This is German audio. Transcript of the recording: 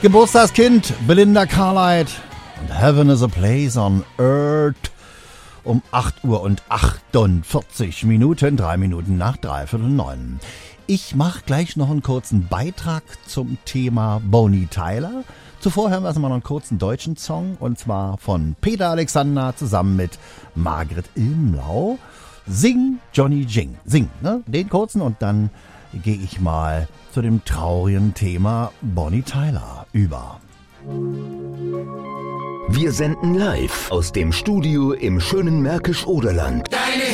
Geburtstagskind Belinda Carlisle und Heaven is a Place on Earth um 8 Uhr und 48 Minuten, 3 Minuten nach 8:45. Ich mache gleich noch einen kurzen Beitrag zum Thema Bonnie Tyler. Zuvor hören wir erstmal noch einen kurzen deutschen Song, und zwar von Peter Alexander zusammen mit Margret Imlau. Sing, Johnny Jing. Sing, ne? Den kurzen, und dann gehe ich mal zu dem traurigen Thema Bonnie Tyler über. Wir senden live aus dem Studio im schönen Märkisch-Oderland. Deine